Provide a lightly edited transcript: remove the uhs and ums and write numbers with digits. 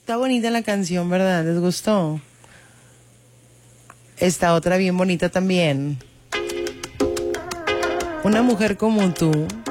Está bonita la canción, ¿verdad? ¿Les gustó? Esta otra bien bonita también. Una mujer como tú